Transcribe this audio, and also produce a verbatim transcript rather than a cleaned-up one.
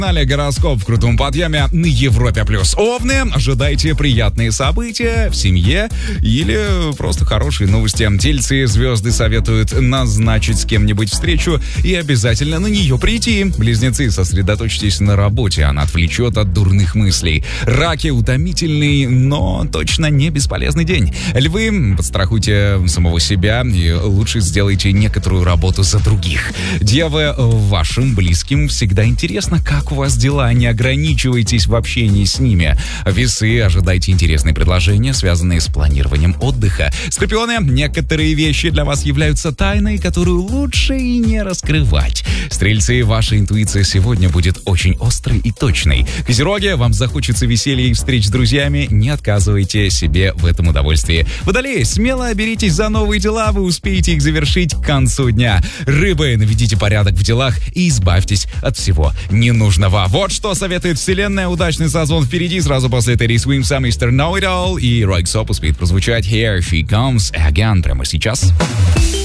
Погнали, гороскоп в крутом подъеме на Европе+. Овны, ожидайте приятные события в семье или просто хорошие новости. Тельцы, звезды советуют назначить с кем-нибудь встречу и обязательно на нее прийти. Близнецы, сосредоточьтесь на работе, она отвлечет от дурных мыслей. Раки, утомительный, но точно не бесполезный день. Львы, подстрахуйте самого себя и лучше сделайте некоторую работу за других. Девы, вашим близким всегда интересно, как у вас дела, не ограничивайтесь в общении с ними. Весы, ожидайте интересные предложения, связанные с планированием отдыха. Скорпионы, некоторые вещи для вас являются тайной, которую лучше и не раскрывать. Стрельцы, ваша интуиция сегодня будет очень острой и точной. Козероги, вам захочется веселья и встреч с друзьями, не отказывайте себе в этом удовольствии. Водолеи, смело беритесь за новые дела, вы успеете их завершить к концу дня. Рыбы, наведите порядок в делах и избавьтесь от всего ненужного. Вот что советует вселенная. Удачный созвон впереди. Сразу после Teddy Swims, мистер Know It All и Ройк Соп успеет прозвучать Here She Comes Again прямо сейчас.